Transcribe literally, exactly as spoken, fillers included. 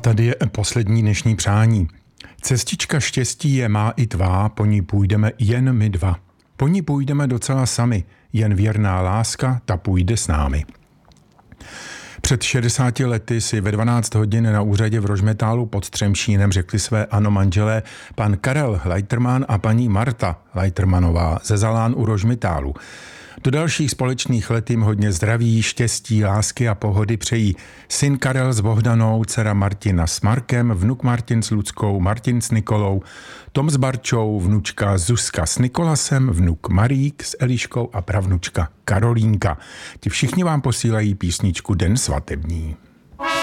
tady je poslední dnešní přání. Cestička štěstí je má i tvá, po ní půjdeme jen my dva. Po ní půjdeme docela sami, jen věrná láska, ta půjde s námi. Před šedesáti lety si ve dvanáct hodin na úřadě v Rožmetálu pod Třemšínem řekli své ano manželé pan Karel Leiterman a paní Marta Leitermanová ze Zalán u Rožmetálu. Do dalších společných let jim hodně zdraví, štěstí, lásky a pohody přejí syn Karel s Bohdanou, dcera Martina s Markem, vnuk Martin s Luckou, Martin s Nikolou, Tom s Barčou, vnučka Zuzka s Nikolasem, vnuk Marík s Eliškou a pravnučka Karolínka. Ti všichni vám posílají písničku Den svatební.